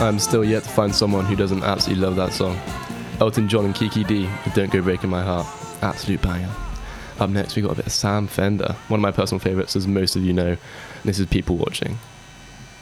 I'm still yet to find someone who doesn't absolutely love that song. Elton John and Kiki D, Don't Go Breaking My Heart. Absolute banger. Up next, we got a bit of Sam Fender, one of my personal favourites, as most of you know. This is People Watching.